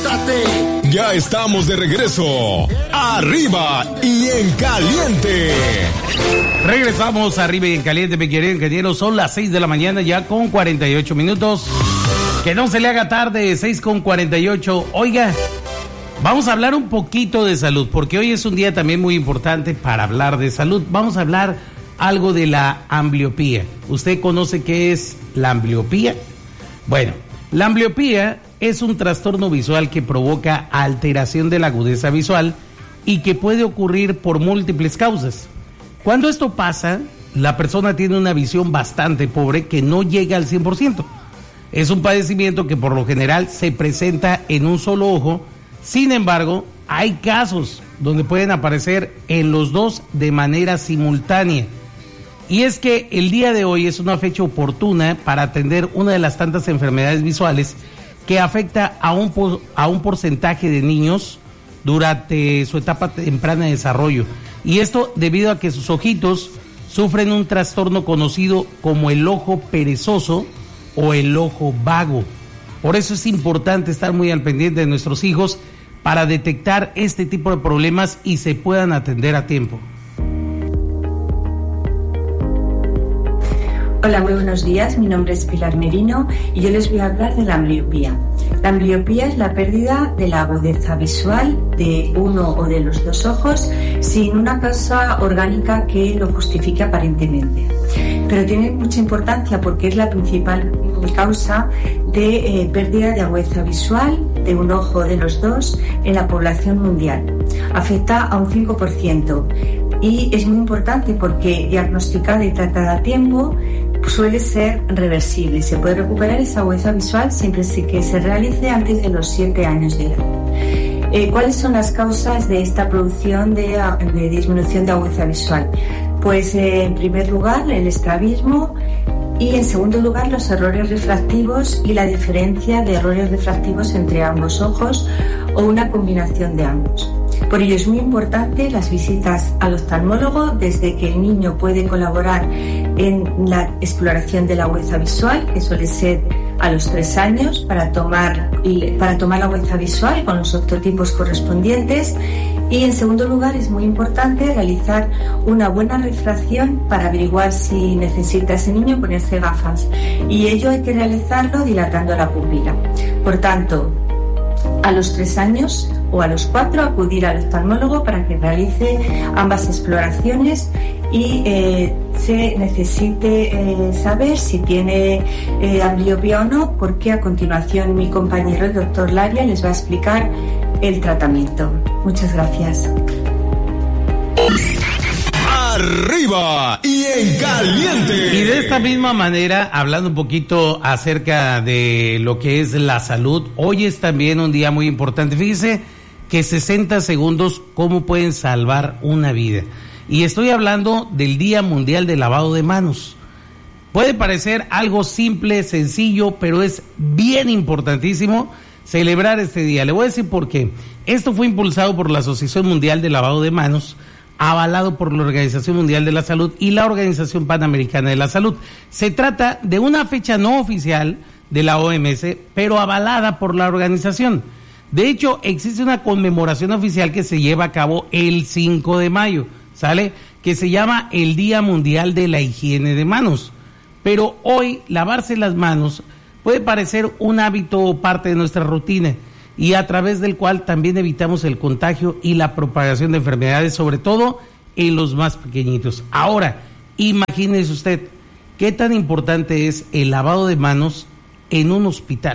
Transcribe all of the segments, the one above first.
conéctate. Ya estamos de regreso. Arriba y en caliente. Regresamos arriba y en caliente, mi querido ingeniero. Son las 6 de la mañana ya con 48 minutos. Que no se le haga tarde, 6:48. Oiga, vamos a hablar un poquito de salud, porque hoy es un día también muy importante para hablar de salud. Vamos a hablar algo de la ambliopía. ¿Usted conoce qué es la ambliopía? Bueno, la ambliopía es un trastorno visual que provoca alteración de la agudeza visual y que puede ocurrir por múltiples causas. Cuando esto pasa, la persona tiene una visión bastante pobre que no llega al 100%. Es un padecimiento que por lo general se presenta en un solo ojo. Sin embargo, hay casos donde pueden aparecer en los dos de manera simultánea. Y es que el día de hoy es una fecha oportuna para atender una de las tantas enfermedades visuales que afecta a un porcentaje de niños durante su etapa temprana de desarrollo. Y esto debido a que sus ojitos sufren un trastorno conocido como el ojo perezoso o el ojo vago. Por eso es importante estar muy al pendiente de nuestros hijos para detectar este tipo de problemas y se puedan atender a tiempo. Hola, muy buenos días. Mi nombre es Pilar Merino y yo les voy a hablar de la ambliopía. La ambliopía es la pérdida de la agudeza visual de uno o de los dos ojos sin una causa orgánica que lo justifique aparentemente. Pero tiene mucha importancia porque es la principal causa de pérdida de agudeza visual de un ojo de los dos en la población mundial. Afecta a un 5% y es muy importante porque diagnosticada y tratada a tiempo suele ser reversible. Se puede recuperar esa agudeza visual siempre que se realice antes de los 7 años de edad. ¿Cuáles son las causas de esta producción de disminución de agudeza visual? Pues en primer lugar el estrabismo y en segundo lugar los errores refractivos y la diferencia de errores refractivos entre ambos ojos o una combinación de ambos. Por ello es muy importante las visitas al oftalmólogo desde que el niño puede colaborar en la exploración de la agudeza visual, que suele ser a los 3 años, para tomar la agudeza visual con los octotipos correspondientes. Y en segundo lugar es muy importante realizar una buena refracción para averiguar si necesita ese niño ponerse gafas. Y ello hay que realizarlo dilatando la pupila. Por tanto, a los 3 años o a los 4 acudir al oftalmólogo para que realice ambas exploraciones y se necesite saber si tiene ambliopía o no, porque a continuación mi compañero el doctor Laria les va a explicar el tratamiento. Muchas gracias. Arriba y en caliente. Y de esta misma manera, hablando un poquito acerca de lo que es la salud, hoy es también un día muy importante. Fíjese que 60 segundos, ¿cómo pueden salvar una vida? Y estoy hablando del Día Mundial del Lavado de Manos. Puede parecer algo simple, sencillo, pero es bien importantísimo celebrar este día. Le voy a decir por qué. Esto fue impulsado por la Asociación Mundial de Lavado de Manos, avalado por la Organización Mundial de la Salud y la Organización Panamericana de la Salud. Se trata de una fecha no oficial de la OMS, pero avalada por la organización. De hecho, existe una conmemoración oficial que se lleva a cabo el 5 de mayo, ¿sale? Que se llama el Día Mundial de la Higiene de Manos. Pero hoy, lavarse las manos puede parecer un hábito o parte de nuestra rutina, y a través del cual también evitamos el contagio y la propagación de enfermedades, sobre todo en los más pequeñitos. Ahora, imagínese usted, ¿qué tan importante es el lavado de manos en un hospital?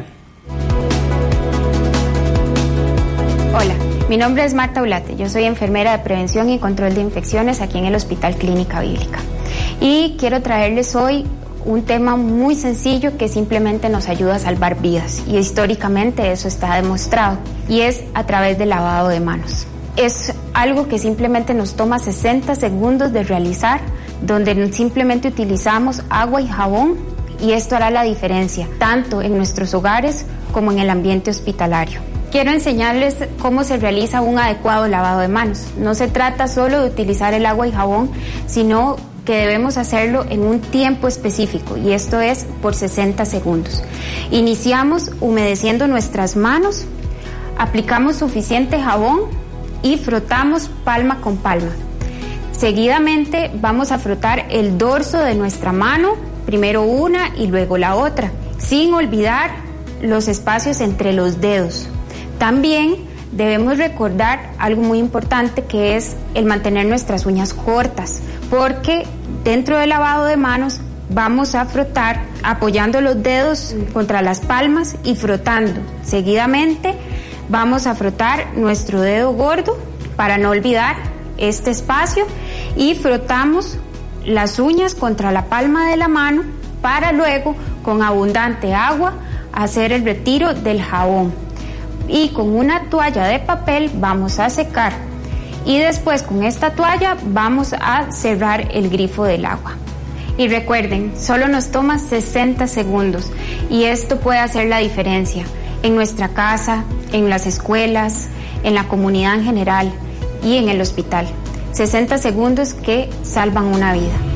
Hola, mi nombre es Marta Ulate, yo soy enfermera de prevención y control de infecciones aquí en el Hospital Clínica Bíblica. Y quiero traerles hoy un tema muy sencillo que simplemente nos ayuda a salvar vidas, y históricamente eso está demostrado, y es a través del lavado de manos. Es algo que simplemente nos toma 60 segundos de realizar, donde simplemente utilizamos agua y jabón, y esto hará la diferencia, tanto en nuestros hogares como en el ambiente hospitalario. Quiero enseñarles cómo se realiza un adecuado lavado de manos. No se trata solo de utilizar el agua y jabón, sino que debemos hacerlo en un tiempo específico, y esto es por 60 segundos. Iniciamos humedeciendo nuestras manos aplicamos suficiente jabón y frotamos palma con palma. Seguidamente vamos a frotar el dorso de nuestra mano, primero una y luego la otra, sin olvidar los espacios entre los dedos. También debemos recordar algo muy importante, que es el mantener nuestras uñas cortas, porque dentro del lavado de manos vamos a frotar apoyando los dedos contra las palmas y frotando. Seguidamente vamos a frotar nuestro dedo gordo para no olvidar este espacio y frotamos las uñas contra la palma de la mano para luego, con abundante agua, hacer el retiro del jabón. Y con una toalla de papel vamos a secar. Y después con esta toalla vamos a cerrar el grifo del agua. Y recuerden, solo nos toma 60 segundos y esto puede hacer la diferencia en nuestra casa, en las escuelas, en la comunidad en general y en el hospital. 60 segundos que salvan una vida.